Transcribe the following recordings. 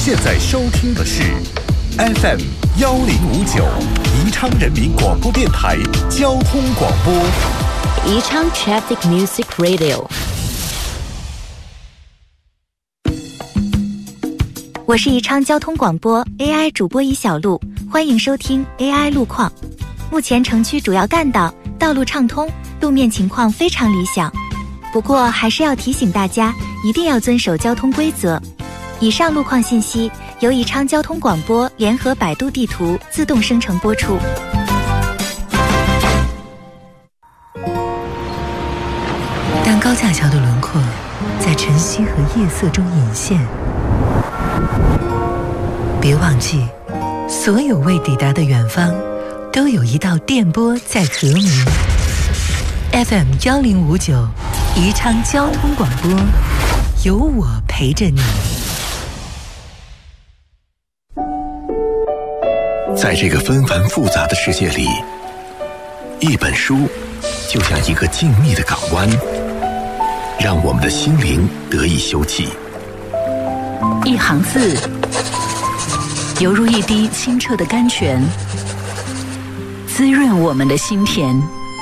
现在收听的是 FM 1059宜昌人民广播电台交通广播， 宜昌 Traffic Music Radio。 我是宜昌交通广播 AI 主播一小璐，欢迎收听 AI 路况。目前城区主要干道道路畅通，路面情况非常理想。不过还是要提醒大家，一定要遵守交通规则。以上路况信息由宜昌交通广播联合百度地图自动生成播出。 当高架桥的轮廓在晨曦和夜色中隐现，别忘记，所有未抵达的远方，都有一道电波在和鸣。FM 1059，宜昌交通广播，有我陪着你。 在这个纷繁复杂的世界里，一本书就像一个静谧的港湾，让我们的心灵得以休憩。 一行字，犹如一滴清澈的甘泉，滋润我们的心田。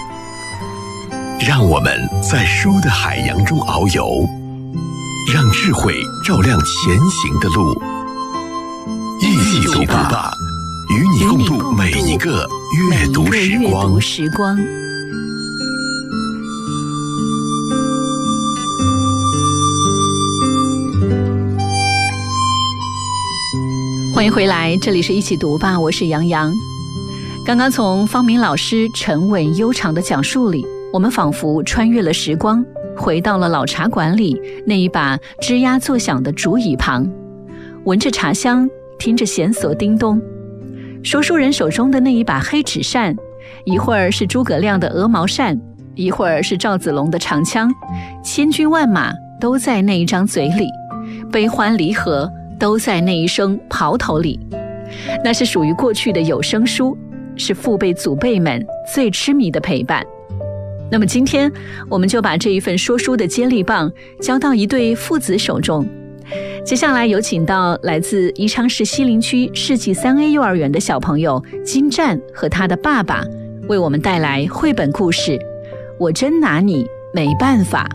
让我们在书的海洋中遨游，让智慧照亮前行的路。一起读吧，与你共度每一个阅读时光。 欢迎回来，这里是一起读吧，我是杨洋。刚刚从方明老师沉稳悠长的讲述里，我们仿佛穿越了时光，回到了老茶馆里那一把吱呀作响的竹椅旁，闻着茶香，听着弦索叮咚。说书人手中的那一把黑纸扇，一会儿是诸葛亮的鹅毛扇，一会儿是赵子龙的长枪，千军万马都在那一张嘴里，悲欢离合都在那一声刨头里。那是属于过去的有声书，是父辈祖辈们最痴迷的陪伴。那么今天我们就把这一份说书的接力棒交到一对父子手中。接下来有请到来自宜昌市西陵区世纪3A 幼儿园的小朋友金湛和他的爸爸，为我们带来绘本故事《我真拿你没办法》。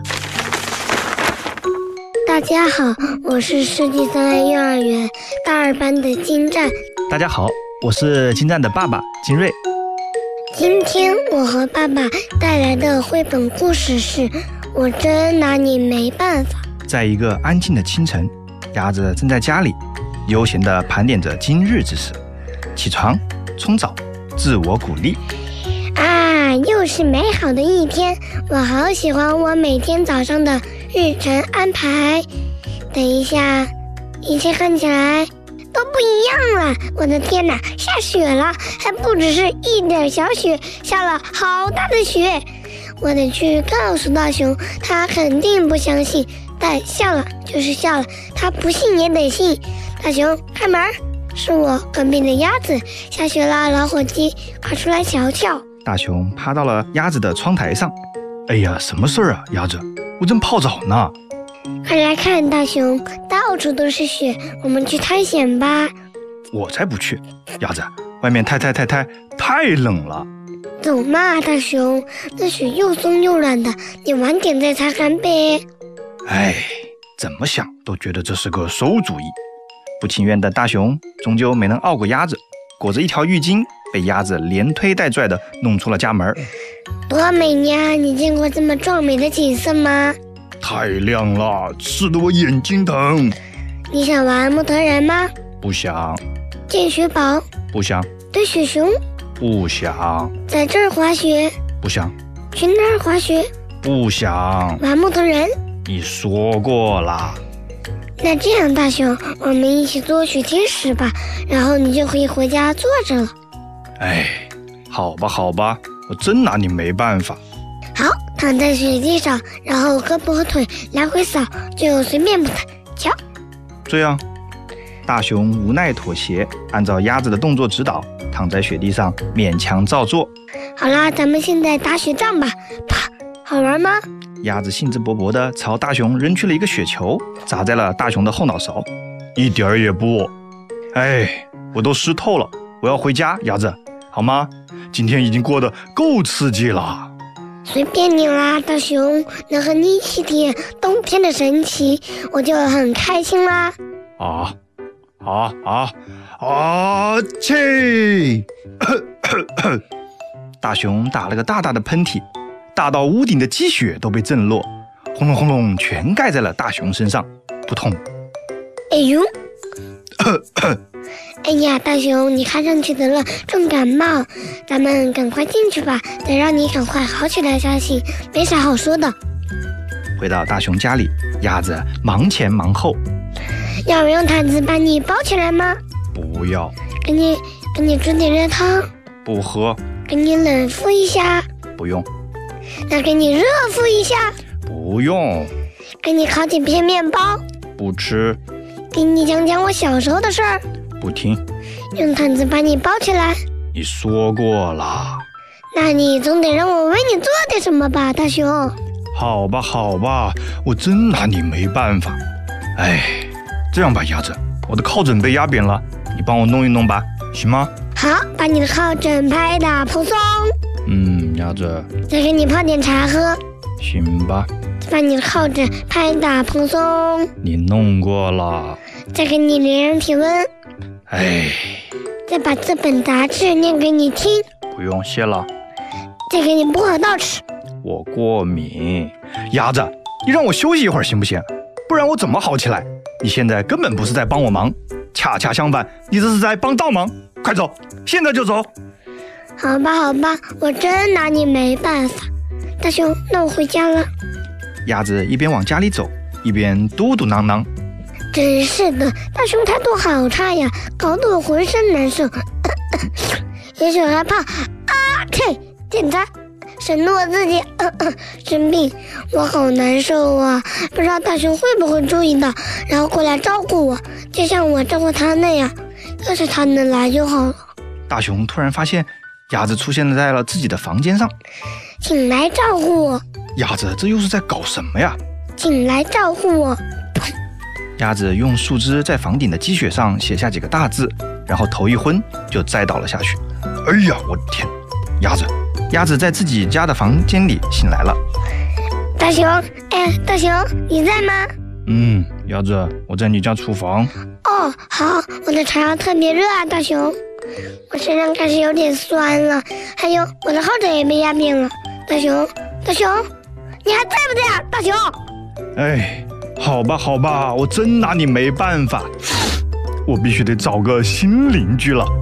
大家好，我是世纪3A 幼儿园大2班的金湛。 大家好，我是金湛的爸爸金瑞。 今天我和爸爸带来的绘本故事是《我真拿你没办法》。 在一个安静的清晨，鸭子正在家里悠闲地盘点着今日之事。起床，冲澡，自我鼓励。 啊，又是美好的一天，我好喜欢我每天早上的日程安排。等一下，一切看起来都不一样了。我的天哪，下雪了，还不只是一点小雪，下了好大的雪。我得去告诉大熊，他肯定不相信，但笑了就是笑了，他不信也得信。大熊，开门，是我隔壁的鸭子，下雪了，老伙计，快出来瞧瞧。 大熊趴到了鸭子的窗台上。哎呀，什么事儿啊，鸭子，我正泡澡呢。 快来看，大熊，到处都是雪，我们去探险吧。 我才不去，鸭子，外面太冷了。 走嘛，大熊，那雪又松又软的，你晚点再擦干呗。 哎，怎么想都觉得这是个馊主意。不情愿的大熊终究没能拗过鸭子，裹着一条浴巾，被鸭子连推带拽的弄出了家门。 多美呀！你见过这么壮美的景色吗？ 太亮了，刺得我眼睛疼。 你想玩木头人吗？ 不想。 见雪宝？ 不想。 堆雪熊？ 不想。 在这儿滑雪？ 不想。 去那儿滑雪？ 不想。 玩木头人？ 你说过啦。 那这样，大熊，我们一起做雪天使吧，然后你就可以回家坐着了。 哎，好吧，我真拿你没办法。 好，躺在雪地上，然后胳膊和腿来回扫，就随便不踩。瞧， 这样，大熊无奈妥协，按照鸭子的动作指导，躺在雪地上勉强照做。 好啦，咱们现在打雪仗吧。啪，好玩吗？ 鸭子兴致勃勃地朝大熊扔去了一个雪球，砸在了大熊的后脑勺。 一点儿也不。哎，我都湿透了，我要回家，鸭子，好吗？今天已经过得够刺激了。 随便你啦，大熊，能和你一起体验冬天的神奇，我就很开心啦。 切！大熊打了个大大的喷嚏，大到屋顶的积雪都被震落，轰隆轰隆，全盖在了大熊身上，扑通！ 哎呦！哎呀，大熊，你看上去得了重感冒，咱们赶快进去吧，得让你赶快好起来才行，没啥好说的。 回到大熊家里，鸭子忙前忙后。 要用毯子把你包起来吗？ 不要。 给你煮点热汤？ 不喝。 给你冷敷一下？ 不用。 那给你热敷一下？ 不用。 给你烤几片面包？ 不吃。 给你讲讲我小时候的事儿？ 不听。 用毯子把你包起来？ 你说过了。 那你总得让我为你做点什么吧，大熊。 好吧，我真拿你没办法。哎，这样吧，鸭子，我的靠枕被压扁了，你帮我弄一弄吧，行吗？ 好，把你的靠枕拍打蓬松。 鸭子。 再给你泡点茶喝。 行吧。 把你的靠枕拍打蓬松。 你弄过了。 再给你量量体温。 哎。 再把这本杂志念给你听。 不用，谢了。 再给你薄荷豆吃。 我过敏。鸭子，你让我休息一会儿行不行？不然我怎么好起来？你现在根本不是在帮我忙，恰恰相反，你这是在帮倒忙。快走，现在就走。 好吧，我真拿你没办法。大熊，那我回家了。 鸭子一边往家里走，一边嘟嘟囔囔。 真是的，大熊态度好差呀，搞得我浑身难受。也许害怕检查，省得我自己生病，我好难受啊！不知道大熊会不会注意到，然后过来照顾我，就像我照顾他那样。要是他能来就好了。 大熊突然发现鸭子出现在了自己的房间上。 请来照顾我。 鸭子，这又是在搞什么呀？ 请来照顾我。 鸭子用树枝在房顶的积雪上写下几个大字，然后头一昏就栽倒了下去。哎呀，我的天！鸭子在自己家的房间里醒来了。 大熊，大熊，你在吗？ 鸭子，我在你家厨房。 哦，好，我的茶特别热啊，大熊。我身上开始有点酸了，还有我的靠枕也被压扁了。大熊，你还在不在啊，大熊？ 哎，好吧，我真拿你没办法，我必须得找个新邻居了。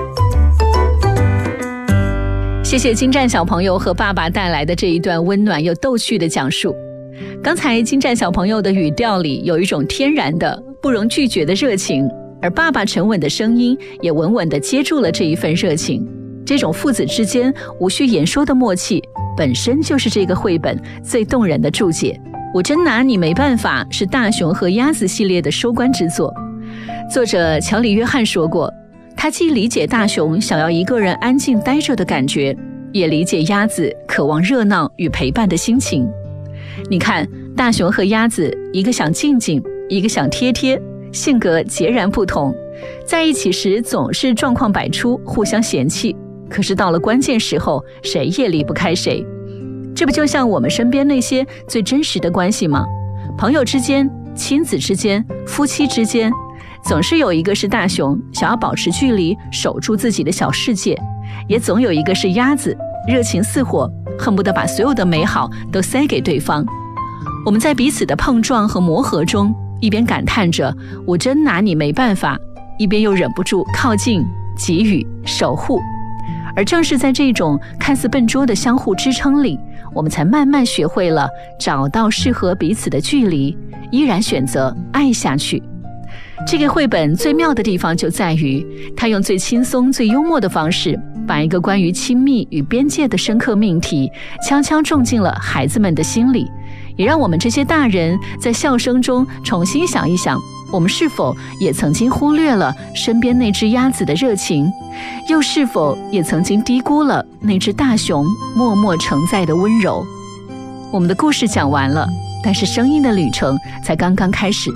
谢谢金湛小朋友和爸爸带来的这一段温暖又逗趣的讲述。刚才金湛小朋友的语调里有一种天然的不容拒绝的热情，而爸爸沉稳的声音也稳稳地接住了这一份热情。这种父子之间无需言说的默契，本身就是这个绘本最动人的注解。我真拿你没办法是大熊和鸭子系列的收官之作。作者乔里·约翰说过，他既理解大熊想要一个人安静待着的感觉，也理解鸭子渴望热闹与陪伴的心情。你看，大熊和鸭子，一个想静静，一个想贴贴，性格截然不同，在一起时总是状况百出，互相嫌弃，可是到了关键时候，谁也离不开谁。这不就像我们身边那些最真实的关系吗？朋友之间、亲子之间、夫妻之间，总是有一个是大熊，想要保持距离，守住自己的小世界，也总有一个是鸭子，热情似火，恨不得把所有的美好都塞给对方。我们在彼此的碰撞和磨合中，一边感叹着我真拿你没办法，一边又忍不住靠近、给予、守护。而正是在这种看似笨拙的相互支撑里，我们才慢慢学会了找到适合彼此的距离，依然选择爱下去。这个绘本最妙的地方就在于，它用最轻松、最幽默的方式，把一个关于亲密与边界的深刻命题，悄悄种进了孩子们的心里，也让我们这些大人在笑声中重新想一想，我们是否也曾经忽略了身边那只鸭子的热情，又是否也曾经低估了那只大熊默默承载的温柔。我们的故事讲完了，但是声音的旅程才刚刚开始。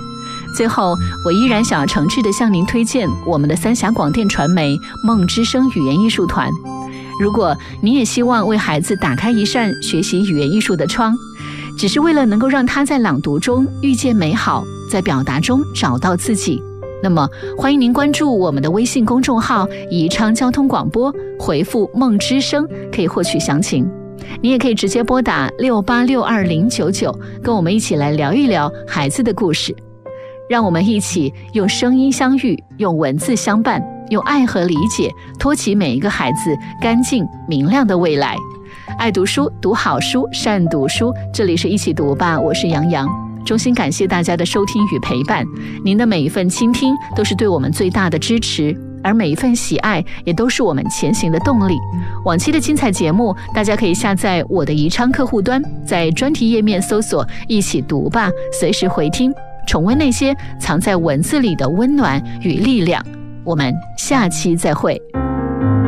最后，我依然想要诚挚地向您推荐我们的三峡广电传媒梦之声语言艺术团。如果你也希望为孩子打开一扇学习语言艺术的窗，只是为了能够让他在朗读中遇见美好，在表达中找到自己，那么欢迎您关注我们的微信公众号宜昌交通广播，回复梦之声可以获取详情。你也可以直接拨打68620099，跟我们一起来聊一聊孩子的故事。让我们一起用声音相遇，用文字相伴，用爱和理解托起每一个孩子干净明亮的未来。爱读书，读好书，善读书。这里是一起读吧，我是杨洋。衷心感谢大家的收听与陪伴，您的每一份倾听都是对我们最大的支持，而每一份喜爱也都是我们前行的动力。往期的精彩节目，大家可以下载我的宜昌客户端，在专题页面搜索一起读吧，随时回听，重温那些藏在文字里的温暖与力量。我们下期再会。